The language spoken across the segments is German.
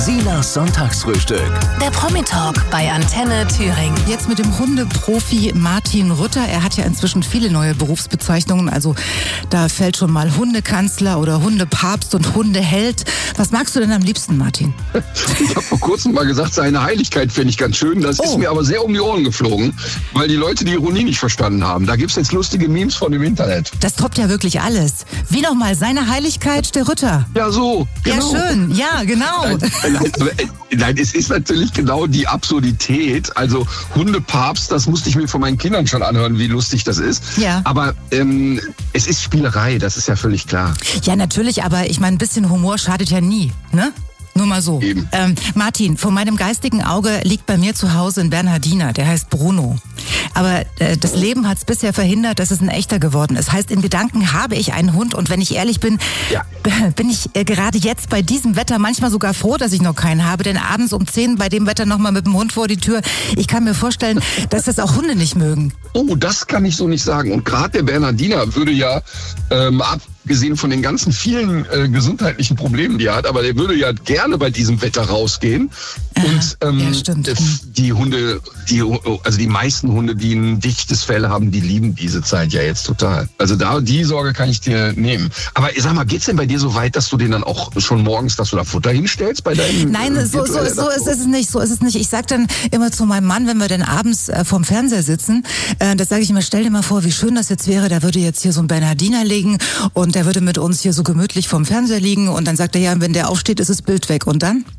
Silas Sonntagsfrühstück. Der Promi-Talk bei Antenne Thüringen. Jetzt mit dem Hundeprofi Martin Rütter. Er hat ja inzwischen viele neue Berufsbezeichnungen. Also da fällt schon mal Hundekanzler oder Hundepapst und Hundeheld. Was magst du denn am liebsten, Martin? Ich habe vor kurzem mal gesagt, seine Heiligkeit finde ich ganz schön. Das ist mir aber sehr um die Ohren geflogen, weil die Leute die Ironie nicht verstanden haben. Da gibt es jetzt lustige Memes von dem Internet. Das toppt ja wirklich alles. Wie nochmal, seine Heiligkeit, der Rütter? Ja, so. Genau. Ja, schön. Ja, genau. Nein, es ist natürlich genau die Absurdität. Also Hundepapst, das musste ich mir von meinen Kindern schon anhören, wie lustig das ist. Ja. Aber es ist Spielerei, das ist ja völlig klar. Ja, natürlich, aber ich meine, ein bisschen Humor schadet ja nie, ne? Nur mal so. Eben. Martin, vor meinem geistigen Auge liegt bei mir zu Hause ein Bernhardiner, der heißt Bruno. Aber das Leben hat es bisher verhindert, dass es ein echter geworden ist. Heißt, in Gedanken habe ich einen Hund und wenn ich ehrlich bin, bin ich gerade jetzt bei diesem Wetter manchmal sogar froh, dass ich noch keinen habe. Denn abends um 10 bei dem Wetter nochmal mit dem Hund vor die Tür. Ich kann mir vorstellen, dass das auch Hunde nicht mögen. Oh, das kann ich so nicht sagen. Und gerade der Bernhardiner würde ja, abgesehen von den ganzen vielen gesundheitlichen Problemen, die er hat, aber der würde ja gerne bei diesem Wetter rausgehen. Und ja, stimmt. Die Hunde, die meisten Hunde, die ein dichtes Fell haben, die lieben diese Zeit ja jetzt total. Also die Sorge kann ich dir nehmen. Aber sag mal, geht's denn bei dir so weit, dass du den dann auch schon morgens, dass du da Futter hinstellst bei deinem? Nein, so ist es nicht. So ist es nicht. Ich sag dann immer zu meinem Mann, wenn wir dann abends vorm Fernseher sitzen, das sage ich immer, stell dir mal vor, wie schön das jetzt wäre, da würde jetzt hier so ein Bernhardiner liegen und der würde mit uns hier so gemütlich vorm Fernseher liegen und dann sagt er, ja, wenn der aufsteht, ist das Bild weg. Und dann?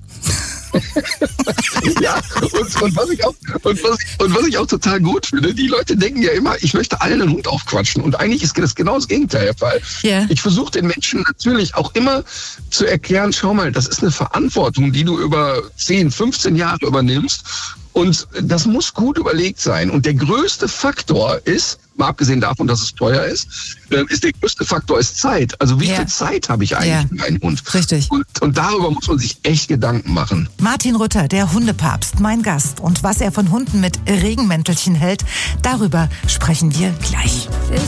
Ja, und was ich auch total gut finde, die Leute denken ja immer, ich möchte allen einen Hund aufquatschen. Und eigentlich ist das genau das Gegenteil der Fall. Yeah. Ich versuche den Menschen natürlich auch immer zu erklären, schau mal, das ist eine Verantwortung, die du über 10, 15 Jahre übernimmst. Und das muss gut überlegt sein. Und der größte Faktor ist, mal abgesehen davon, dass es teuer ist der größte Faktor ist Zeit. Also wie viel Zeit habe ich eigentlich mit einem Hund? Richtig. Und darüber muss man sich echt Gedanken machen. Martin Rütter, der Hundepapst, mein Gast. Und was er von Hunden mit Regenmäntelchen hält, darüber sprechen wir gleich.